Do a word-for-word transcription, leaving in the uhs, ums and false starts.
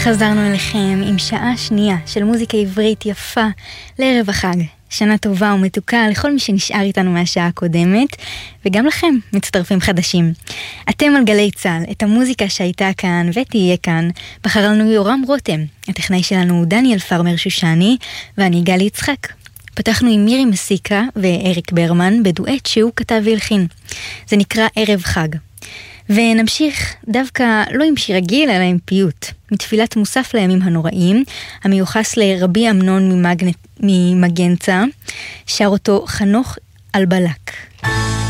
חזרנו אליכם עם שעה שנייה של מוזיקה עברית יפה לערב החג. שנה טובה ומתוקה לכל מי שנשאר איתנו מהשעה הקודמת, וגם לכם, מצטרפים חדשים. אתם על גלי צהל, את המוזיקה שהייתה כאן ותהיה כאן, בחר לנו יורם רותם. הטכנאי שלנו הוא דניאל פרמר שושני, ואני גלי יצחק. פתחנו עם מירי מסיקה ואריק ברמן בדואט שהוא כתב והלחין. זה נקרא ערב חג. ונמשיך דווקא לא עם שיר רגיל, אלא עם פיוט, מתפילת מוסף לימים הנוראים, המיוחס לרבי אמנון ממגנ... ממגנצה, שר אותו חנוך אלבלק.